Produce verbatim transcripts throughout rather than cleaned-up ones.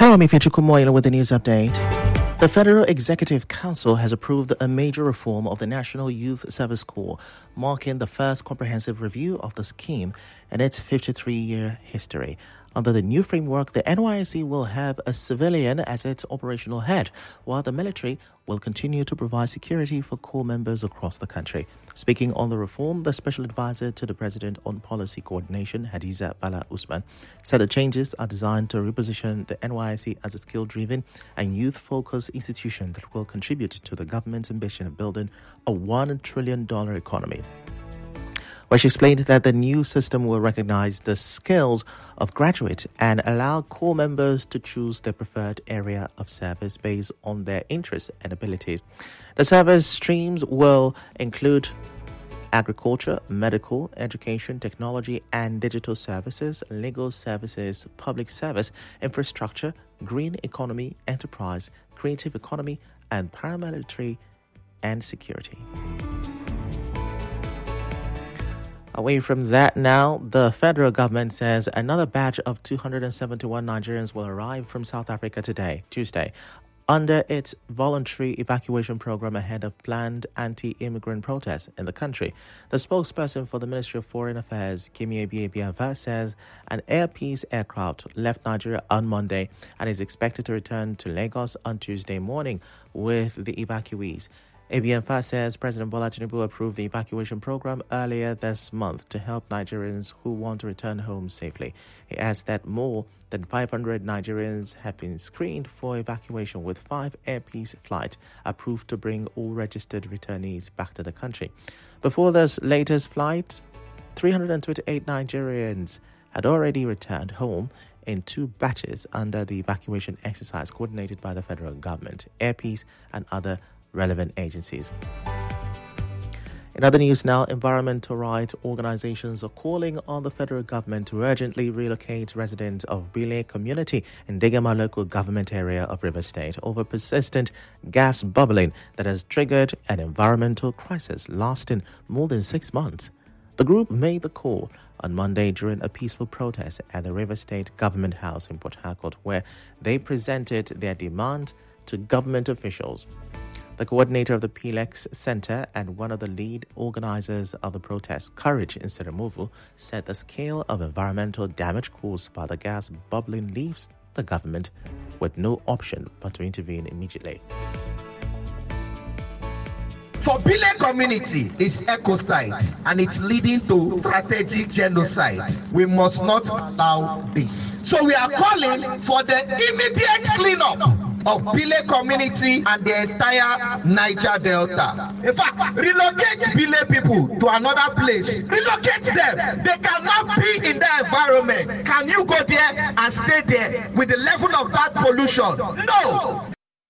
Hello, I'm Ifeanyi Chukwumoyila with the news update. The Federal Executive Council has approved a major reform of the National Youth Service Corps, marking the first comprehensive review of the scheme in its fifty-three-year history. Under the new framework, the N Y S C will have a civilian as its operational head, while the military will continue to provide security for corps members across the country. Speaking on the reform, the Special Advisor to the President on Policy Coordination, Hadiza Bala Usman, said the changes are designed to reposition the N Y S C as a skill-driven and youth-focused institution that will contribute to the government's ambition of building a one trillion dollars economy. Where she explained that the new system will recognize the skills of graduates and allow corps members to choose their preferred area of service based on their interests and abilities. The service streams will include agriculture, medical, education, technology and digital services, legal services, public service, infrastructure, green economy, enterprise, creative economy, and paramilitary and security. Away from that now, the federal government says another batch of two hundred seventy-one Nigerians will arrive from South Africa today, Tuesday, under its voluntary evacuation program ahead of planned anti-immigrant protests in the country. The spokesperson for the Ministry of Foreign Affairs, Kemi Ebieva, says an Air Peace aircraft left Nigeria on Monday and is expected to return to Lagos on Tuesday morning with the evacuees. Ebieva says President Bola Tinubu approved the evacuation program earlier this month to help Nigerians who want to return home safely. He adds that more than five hundred Nigerians have been screened for evacuation, with five Air Peace flights approved to bring all registered returnees back to the country. Before this latest flight, three hundred twenty-eight Nigerians had already returned home in two batches under the evacuation exercise coordinated by the federal government, Air Peace, and other relevant agencies. In other news now, environmental rights organizations are calling on the federal government to urgently relocate residents of Bile community in Degama local government area of Rivers State over persistent gas bubbling that has triggered an environmental crisis lasting more than six months. The group made the call on Monday during a peaceful protest at the Rivers State Government House in Port Harcourt, where they presented their demand to government officials. The coordinator of the P L E X Center and one of the lead organizers of the protest, Courage Instead of Removal, said the scale of environmental damage caused by the gas bubbling leaves the government with no option but to intervene immediately. For Bile community, it's ecocide and it's leading to strategic genocide. We must not allow this. So we are calling for the immediate cleanup of Bile community and the entire Niger Delta. In fact, relocate Bile people to another place. Relocate them. They cannot be in that environment. Can you go there and stay there with the level of that pollution? No.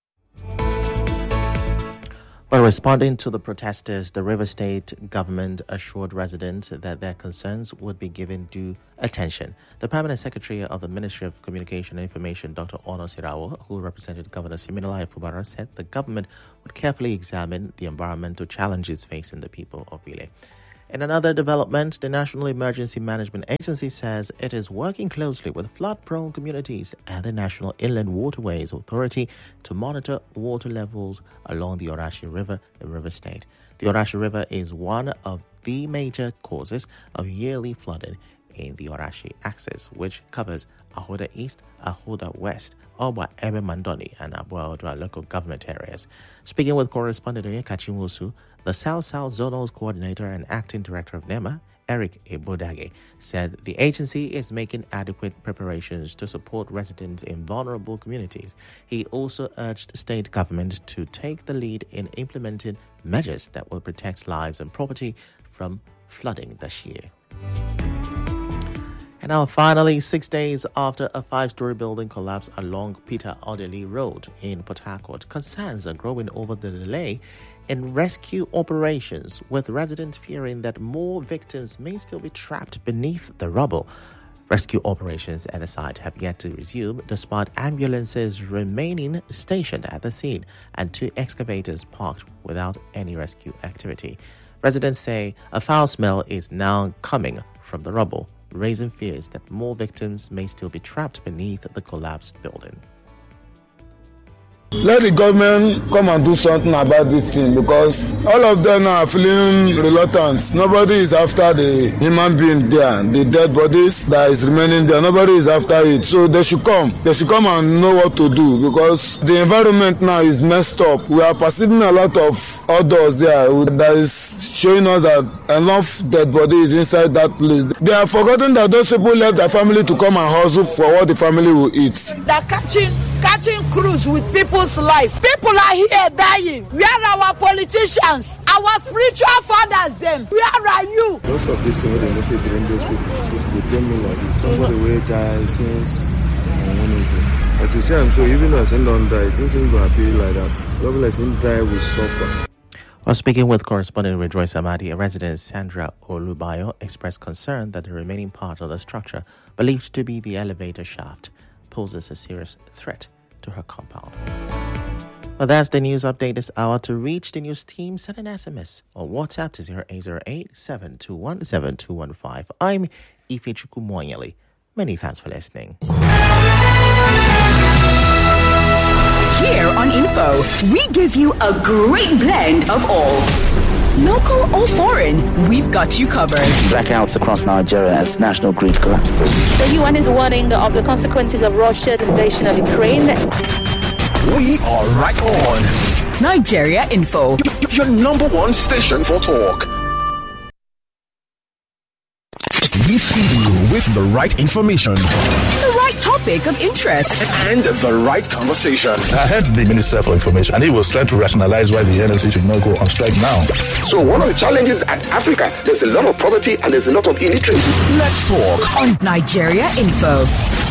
While responding to the protesters, the Rivers State government assured residents that their concerns would be given due attention. The Permanent Secretary of the Ministry of Communication and Information, Doctor Ono Sirawo, who represented Governor Siminalayi Fubara, said the government would carefully examine the environmental challenges facing the people of Bile. In another development, the National Emergency Management Agency says it is working closely with flood-prone communities and the National Inland Waterways Authority to monitor water levels along the Orashi River in Rivers State. The Orashi River is one of the major causes of yearly flooding in the Orashi axis, which covers Ahoda East, Ahoda West, Oba Ebe Mandoni, and Abuja Odua local government areas. Speaking with correspondent Oyekachi Musu, the South-South Zonal Coordinator and Acting Director of NEMA, Eric Ebodage, said the agency is making adequate preparations to support residents in vulnerable communities. He also urged state government to take the lead in implementing measures that will protect lives and property from flooding this year. And now finally, six days after a five-story building collapsed along Peter Odili Road in Port Harcourt, concerns are growing over the delay in rescue operations, with residents fearing that more victims may still be trapped beneath the rubble. Rescue operations at the site have yet to resume, despite ambulances remaining stationed at the scene and two excavators parked without any rescue activity. Residents say a foul smell is now coming from the rubble, raising fears that more victims may still be trapped beneath the collapsed building. Let the government come and do something about this thing, because all of them are feeling reluctant. Nobody is after the human being there, the dead bodies that is remaining there. Nobody is after it. So they should come. They should come and know what to do, because the environment now is messed up. We are perceiving a lot of odors there that is showing us that enough dead bodies inside that place. They have forgotten that those people left their family to come and hustle for what the family will eat. They're catching catching cruise with people's life. People are here dying. Where are our politicians? Our spiritual fathers, them? Where are you? Most of this thing when they mostly bring those people, they tell me like this. Somebody will die since when is it? As you say, I'm so even as in don't die, it doesn't go happy like that. People as in die will suffer. While speaking with correspondent Rejoice Amadi, a resident Sandra Olubayo expressed concern that the remaining part of the structure, believed to be the elevator shaft, poses a serious threat to her compound. Well, that's the news update this hour. To reach the news team, send an S M S or WhatsApp to zero eight zero eight, seven two one, seven two one five. I'm Ifechukwu Moanyeli. Many thanks for listening. Here on Info, we give you a great blend of all. Local or foreign, we've got you covered. Blackouts across Nigeria as national grid collapses. The U N is warning of the consequences of Russia's invasion of Ukraine. We are right on. Nigeria Info, your number one station for talk. We feed you with the right information, the right topic of interest, and the right conversation. I heard the Minister for Information, and he was trying to rationalize why the N L C should not go on strike now. So one of the challenges at Africa, there's a lot of poverty and there's a lot of illiteracy. Let's talk on Nigeria Info.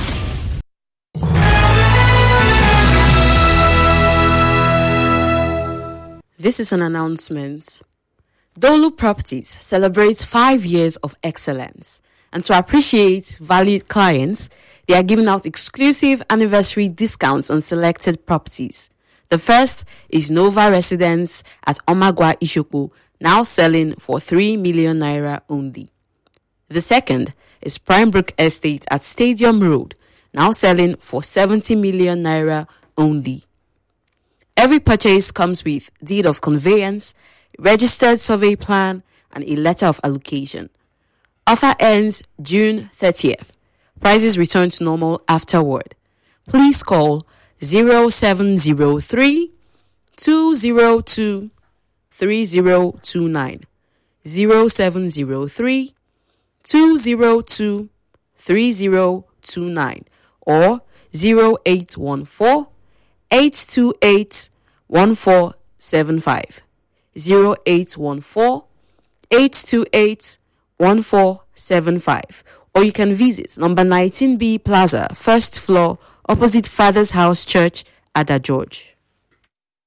This is an announcement. Dolu Properties celebrates five years of excellence, and to appreciate valued clients, they are giving out exclusive anniversary discounts on selected properties. The first is Nova Residence at Omagwa Ishoku, now selling for three million naira only. The second is Primebrook Estate at Stadium Road, now selling for seventy million naira only. Every purchase comes with deed of conveyance, registered survey plan, and a letter of allocation. Offer ends June thirtieth. Prices return to normal afterward. Please call zero seven zero three, two zero two, three zero two nine, zero seven zero three, two zero two, three zero two nine, or zero eight one four, eight two eight, one four seven five. zero eight one four, eight two eight, one four seven five, or you can visit number nineteen B Plaza, first floor, opposite Father's House Church, Ada George.